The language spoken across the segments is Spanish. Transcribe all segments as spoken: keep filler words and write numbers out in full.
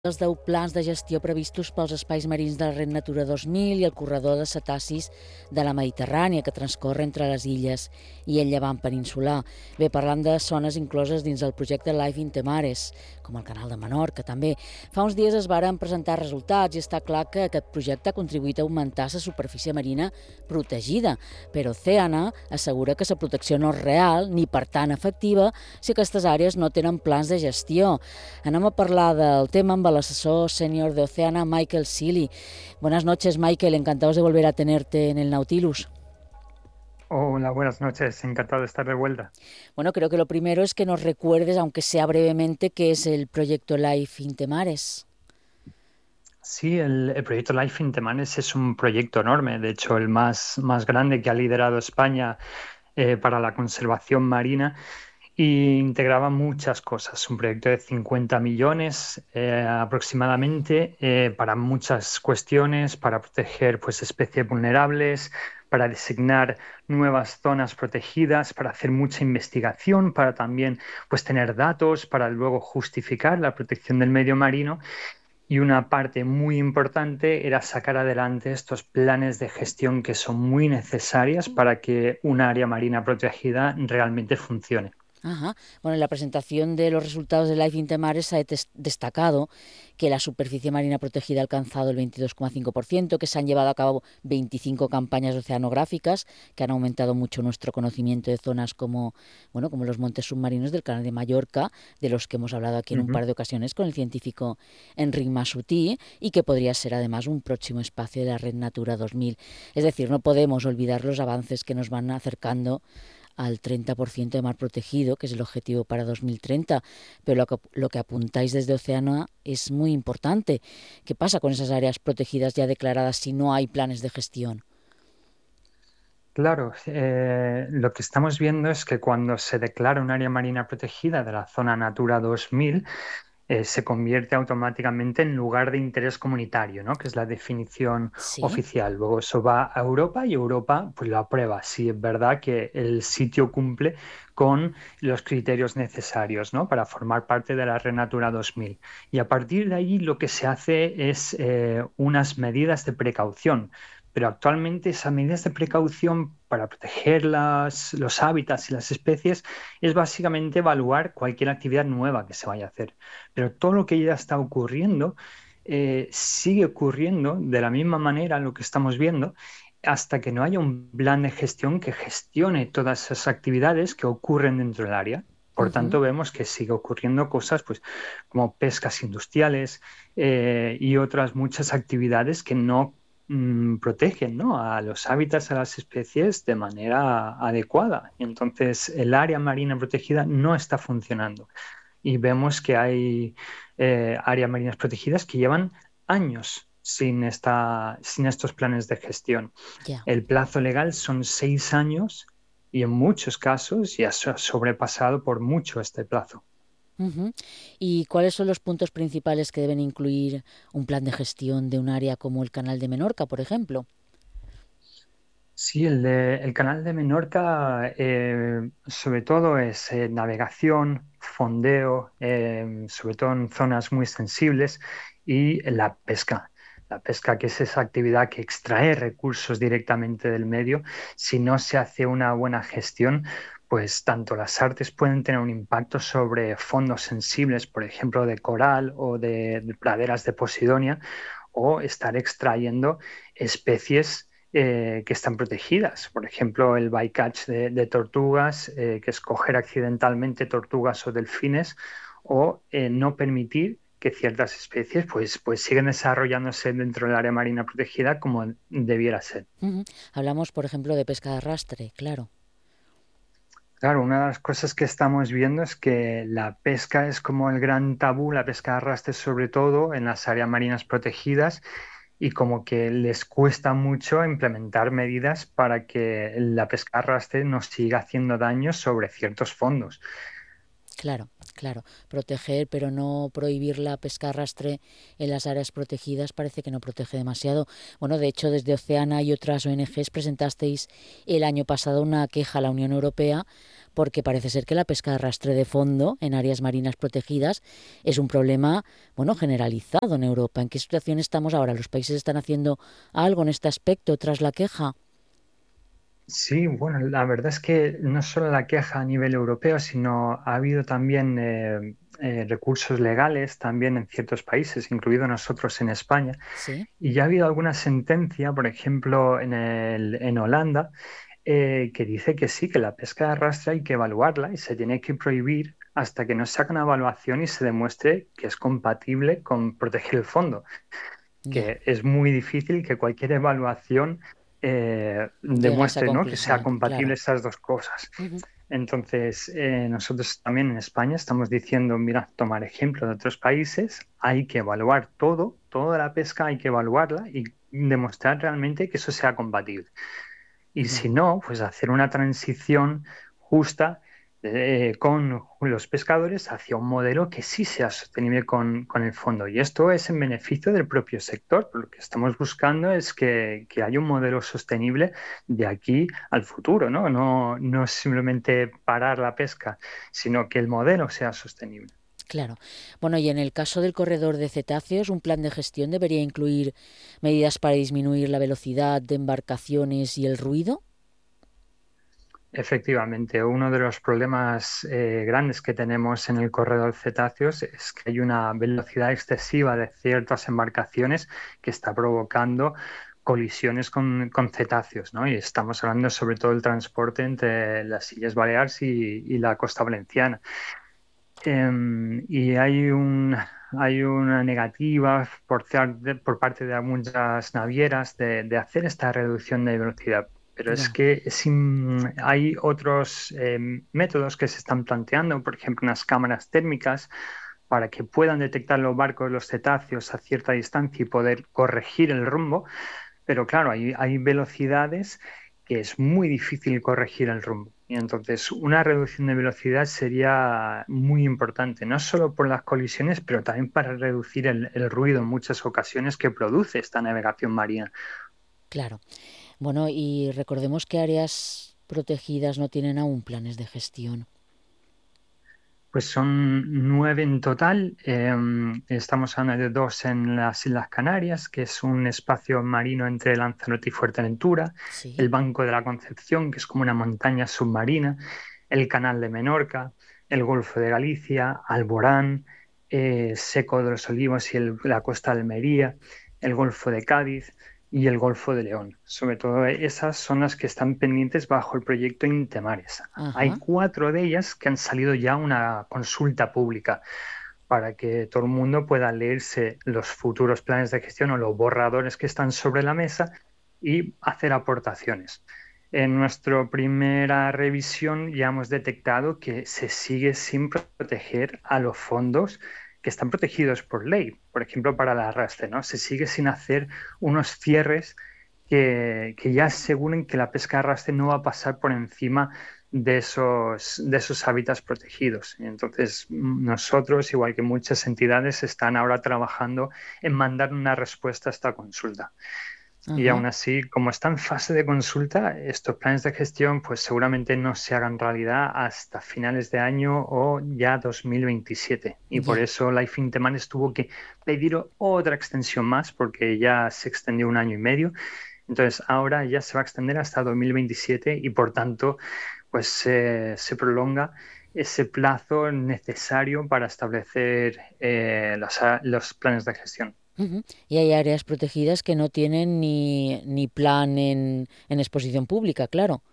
Els deu plans de gestió previstos pels espais marins de la Red Natura dos mil i el corredor de cetacis de la Mediterrània que transcorre entre les illes i el llevant peninsular. Bé, parlant de zones incloses dins el projecte Life in the Mares, com el Canal de Menorca també. Fa uns dies es varen presentar resultats i està clar que aquest projecte ha contribuït a augmentar la superfície marina protegida, però Oceana assegura que la protecció no és real ni per tant efectiva si aquestes àrees no tenen plans de gestió. Anem a parlar del tema amb el asesor senior de Oceana, Michael Seeley. Buenas noches, Michael, encantados de volver a tenerte en el Nautilus. Hola, buenas noches, encantado de estar de vuelta. Bueno, creo que lo primero es que nos recuerdes, aunque sea brevemente, qué es el proyecto Life in the Mares. Sí, el, el proyecto Life in the Mares es un proyecto enorme, de hecho el más, más grande que ha liderado España eh, para la conservación marina. Y integraba muchas cosas, un proyecto de cincuenta millones eh, aproximadamente eh, para muchas cuestiones, para proteger pues, especies vulnerables, para designar nuevas zonas protegidas, para hacer mucha investigación, para también pues, tener datos, para luego justificar la protección del medio marino. Y una parte muy importante era sacar adelante estos planes de gestión que son muy necesarias para que un área marina protegida realmente funcione. Ajá. Bueno, en la presentación de los resultados de Life in the Mares se ha destacado que la superficie marina protegida ha alcanzado el veintidós coma cinco por ciento, que se han llevado a cabo veinticinco campañas oceanográficas que han aumentado mucho nuestro conocimiento de zonas como, bueno, como los montes submarinos del Canal de Mallorca, de los que hemos hablado aquí en un Ujú. par de ocasiones con el científico Enric Masutí, y que podría ser además un próximo espacio de la Red Natura dos mil. Es decir, no podemos olvidar los avances que nos van acercando al treinta por ciento de mar protegido, que es el objetivo para dos mil treinta, pero lo que, lo que apuntáis desde Oceana es muy importante. ¿Qué pasa con esas áreas protegidas ya declaradas si no hay planes de gestión? Claro, eh, lo que estamos viendo es que cuando se declara un área marina protegida de la zona Natura dos mil, eh, se convierte automáticamente en lugar de interés comunitario, ¿no? Que es la definición Sí. oficial. Luego eso va a Europa y Europa pues lo aprueba. Si es verdad que el sitio cumple con los criterios necesarios, ¿no? Para formar parte de la Red Natura dos mil. Y a partir de ahí lo que se hace es eh, unas medidas de precaución. Pero actualmente esas medidas de precaución para proteger las, los hábitats y las especies es básicamente evaluar cualquier actividad nueva que se vaya a hacer. Pero todo lo que ya está ocurriendo eh, sigue ocurriendo de la misma manera lo que estamos viendo hasta que no haya un plan de gestión que gestione todas esas actividades que ocurren dentro del área. Por Uh-huh. tanto, vemos que sigue ocurriendo cosas pues, como pescas industriales eh, y otras muchas actividades que no mm, protegen, ¿no? A los hábitats, a las especies de manera adecuada. Y entonces, el área marina protegida no está funcionando y vemos que hay eh, áreas marinas protegidas que llevan años sin, esta, sin estos planes de gestión. Ya. El plazo legal son seis años y en muchos casos ya se ha sobrepasado por mucho este plazo. Uh-huh. ¿Y cuáles son los puntos principales que deben incluir un plan de gestión de un área como el Canal de Menorca, por ejemplo? Sí, el, de- el canal de Menorca eh, sobre todo es eh, navegación, fondeo, eh, sobre todo en zonas muy sensibles y la pesca. La pesca, que es esa actividad que extrae recursos directamente del medio. Si no se hace una buena gestión, pues tanto las artes pueden tener un impacto sobre fondos sensibles, por ejemplo, de coral o de, de praderas de Posidonia, o estar extrayendo especies eh, que están protegidas. Por ejemplo, el bycatch de, de tortugas, eh, que es coger accidentalmente tortugas o delfines, o eh, no permitir que ciertas especies pues, pues siguen desarrollándose dentro del área marina protegida como debiera ser. Uh-huh. Hablamos, por ejemplo, de pesca de arrastre, claro. Claro, una de las cosas que estamos viendo es que la pesca es como el gran tabú, la pesca de arrastre sobre todo en las áreas marinas protegidas, y como que les cuesta mucho implementar medidas para que la pesca de arrastre no siga haciendo daño sobre ciertos fondos. Claro, claro. Proteger, pero no prohibir la pesca a arrastre en las áreas protegidas parece que no protege demasiado. Bueno, de hecho, desde Oceana y otras O N Ges presentasteis el año pasado una queja a la Unión Europea porque parece ser que la pesca de arrastre de fondo en áreas marinas protegidas es un problema, bueno, generalizado en Europa. ¿En qué situación estamos ahora? ¿Los países están haciendo algo en este aspecto tras la queja? Sí, bueno, la verdad es que no solo la queja a nivel europeo, sino ha habido también eh, eh, recursos legales también en ciertos países, incluido nosotros en España. Sí, Y ya ha habido alguna sentencia, por ejemplo, en el- en Holanda, eh, que dice que sí, que la pesca de arrastre hay que evaluarla y se tiene que prohibir hasta que no se haga una evaluación y se demuestre que es compatible con proteger el fondo, ya. que es muy difícil que cualquier evaluación eh, Llega a esa demuestre, ¿no?, que sea conclusión, compatible claro. estas dos cosas. Ujú. Entonces, eh, nosotros también en España estamos diciendo, mira, tomar ejemplo de otros países, hay que evaluar todo, toda la pesca hay que evaluarla y demostrar realmente que eso sea compatible. Y Ya. si no, pues hacer una transición justa eh, con los pescadores hacia un modelo que sí sea sostenible con, con el fondo. Y esto es en beneficio del propio sector. Lo que estamos buscando es que, que haya un modelo sostenible de aquí al futuro, ¿no? No, no simplemente parar la pesca, sino que el modelo sea sostenible. Claro. Bueno, y en el caso del corredor de cetáceos, un plan de gestión debería incluir medidas para disminuir la velocidad de embarcaciones y el ruido. Efectivamente, uno de los problemas eh, grandes que tenemos en el corredor cetáceos es que hay una velocidad excesiva de ciertas embarcaciones que está provocando colisiones con, con cetáceos, ¿no? Y estamos hablando sobre todo del transporte entre las Islas Baleares y, y la costa valenciana. Em, y hay un, hay una negativa por, cer- por parte de muchas navieras de, de hacer esta reducción de velocidad. Pero es Ya. que es im- hay otros em, métodos que se están planteando, por ejemplo, unas cámaras térmicas para que puedan detectar los barcos, los cetáceos a cierta distancia y poder corregir el rumbo. Pero claro, hay, hay velocidades que es muy difícil corregir el rumbo. Y entonces una reducción de velocidad sería muy importante, no solo por las colisiones, pero también para reducir el, el ruido en muchas ocasiones que produce esta navegación marina. Claro. Bueno, y recordemos que áreas protegidas no tienen aún planes de gestión. Pues son nueve en total. Eh, estamos hablando de dos en las Islas Canarias, que es un espacio marino entre Lanzarote y Fuerteventura, el Sí. Banco de la Concepción, que es como una montaña submarina, el Canal de Menorca, el Golfo de Galicia, Alborán, eh, Seco de los Olivos y el- la costa de Almería, el Golfo de Cádiz y el Golfo de León. Sobre todo esas son las que están pendientes bajo el proyecto Intemares. Hay Ajá. cuatro de ellas que han salido ya a una consulta pública para que todo el mundo pueda leerse los futuros planes de gestión o los borradores que están sobre la mesa y hacer aportaciones. En nuestra primera revisión ya hemos detectado que se sigue sin proteger a los fondos que están protegidos por ley, por ejemplo, para el arrastre, ¿no? Se sigue sin hacer unos cierres que, que ya aseguren que la pesca de arrastre no va a pasar por encima de esos, de esos hábitats protegidos. Y entonces, nosotros, igual que muchas entidades, están ahora trabajando en mandar una respuesta a esta consulta. Y Ajá. aún así, como está en fase de consulta, estos planes de gestión pues seguramente no se hagan realidad hasta finales de año o ya dos mil veintisiete. Y por Ya. eso Life in Temanes tuvo que pedir otra extensión más porque ya se extendió un año y medio. Entonces ahora ya se va a extender hasta dos mil veintisiete y por tanto pues eh, se prolonga ese plazo necesario para establecer eh, los, los planes de gestión. Ujú. Y hay áreas protegidas que no tienen ni, ni plan en, en exposición pública, claro.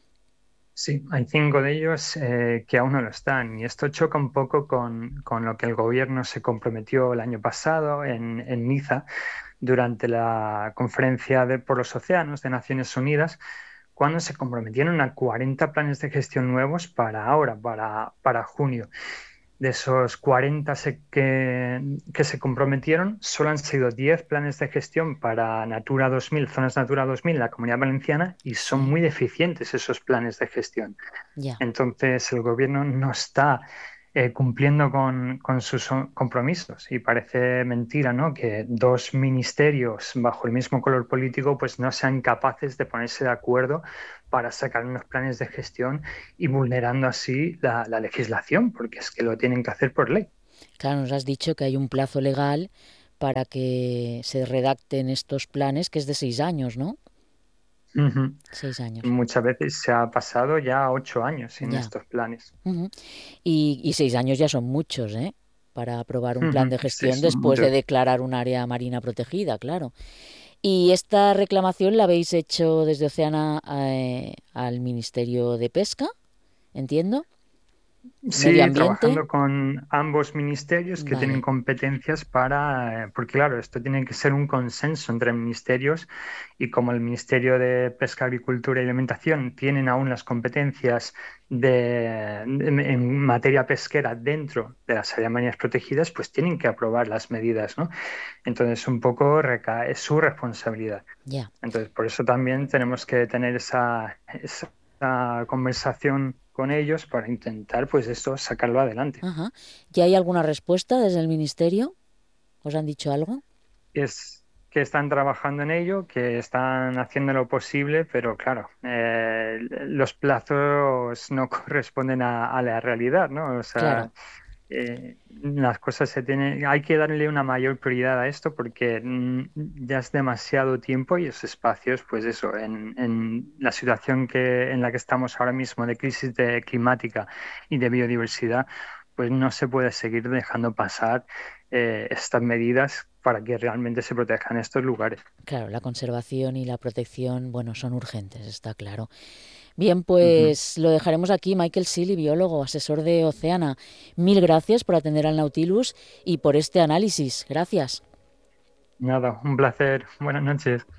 Sí, hay cinco de ellos eh, que aún no lo están y esto choca un poco con, con lo que el gobierno se comprometió el año pasado en, en Niza durante la conferencia de, por los océanos de Naciones Unidas, cuando se comprometieron a cuarenta planes de gestión nuevos para ahora, para, para junio. De esos cuarenta se- que, que se comprometieron, solo han sido diez planes de gestión para Natura dos mil, zonas Natura dos mil, la Comunidad Valenciana, y son Sí. muy deficientes esos planes de gestión. Ya. Entonces, el gobierno no está eh, cumpliendo con, con sus compromisos. Y parece mentira, ¿no?, que dos ministerios bajo el mismo color político pues no sean capaces de ponerse de acuerdo para sacar unos planes de gestión y vulnerando así la, la legislación, porque es que lo tienen que hacer por ley. Claro, nos has dicho que hay un plazo legal para que se redacten estos planes, que es de seis años, ¿no? Ujú. Seis años, Muchas veces se ha pasado ya ocho años sin ya. estos planes. Ujú. Y, y seis años ya son muchos, ¿eh? Para aprobar un plan Ujú. de Sí, gestión son después de muchos. declarar un área marina protegida, claro. Y esta reclamación la habéis hecho desde Oceana eh, al Ministerio de Pesca, entiendo, Medio Sí, Ambiente. trabajando con ambos ministerios que tienen Vale, competencias para, eh, porque claro, esto tiene que ser un consenso entre ministerios y como el Ministerio de Pesca, Agricultura y Alimentación tienen aún las competencias de, de- en materia pesquera dentro de las áreas marinas protegidas, pues tienen que aprobar las medidas, ¿no? Entonces, un poco recae, es su responsabilidad. ya. Entonces, por eso también tenemos que tener esa, esa conversación con ellos para intentar, pues, esto, sacarlo adelante. Ajá. ¿Ya hay alguna respuesta desde el Ministerio? ¿Os han dicho algo? Es que están trabajando en ello, que están haciendo lo posible, pero claro, eh, los plazos no corresponden a, a la realidad, ¿no? O Claro. sea, eh, las cosas se tienen, hay que darle una mayor prioridad a esto porque mm, ya es demasiado tiempo y los espacios, pues eso, en, en la situación que, en la que estamos ahora mismo de crisis de climática y de biodiversidad, pues no se puede seguir dejando pasar eh, estas medidas para que realmente se protejan estos lugares. Claro, la conservación y la protección, bueno, son urgentes, está claro. Bien, Ujú. pues lo dejaremos aquí. Michael Seeley, biólogo, asesor de Oceana. Mil gracias por atender al Nautilus y por este análisis. Gracias. Nada, un placer. Buenas noches.